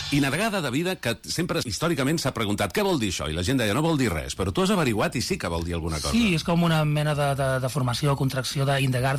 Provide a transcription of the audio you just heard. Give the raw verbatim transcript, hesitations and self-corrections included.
I Nergada de vida, que sempre històricament s'ha preguntat què vol dir això, i la gent deia no vol dir res, però tu has averiguat i sí que vol dir alguna cosa. Sí, és com una mena de, de, de formació, contracció d'indegar